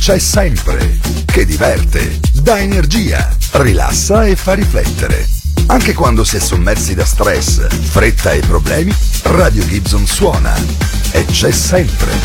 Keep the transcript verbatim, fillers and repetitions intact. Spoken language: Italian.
c'è sempre, che diverte, dà energia, rilassa e fa riflettere. Anche quando si è sommersi da stress, fretta e problemi, Radio Gibson suona e c'è sempre.